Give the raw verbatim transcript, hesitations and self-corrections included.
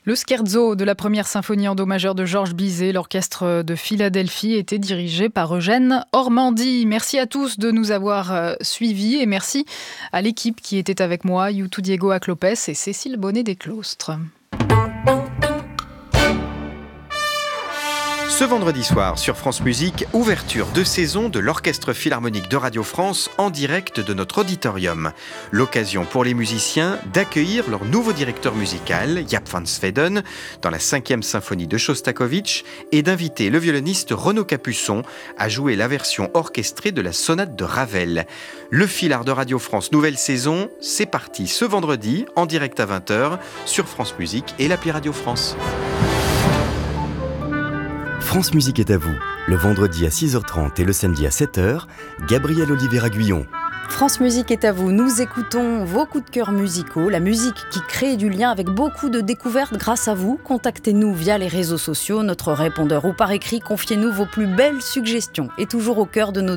Le scherzo de la première symphonie en do majeur de Georges Bizet, l'orchestre de Philadelphie, était dirigé par Eugène Ormandy. Merci à tous de nous avoir suivis et merci à l'équipe qui était avec moi, Youtou Diego Aclopes et Cécile Bonnet des Clostres. Ce vendredi soir sur France Musique, ouverture de saison de l'Orchestre Philharmonique de Radio France en direct de notre auditorium. L'occasion pour les musiciens d'accueillir leur nouveau directeur musical, Jaap van Zweden, dans la cinquième symphonie de Shostakovich et d'inviter le violoniste Renaud Capuçon à jouer la version orchestrée de la sonate de Ravel. Le Philhar de Radio France nouvelle saison, c'est parti ce vendredi en direct à vingt heures sur France Musique et l'appli Radio France. France Musique est à vous. Le vendredi à six heures trente et le samedi à sept heures, Gabriel Oliveira-Guyon. France Musique est à vous. Nous écoutons vos coups de cœur musicaux, la musique qui crée du lien avec beaucoup de découvertes grâce à vous. Contactez-nous via les réseaux sociaux, notre répondeur ou par écrit. Confiez-nous vos plus belles suggestions et toujours au cœur de nos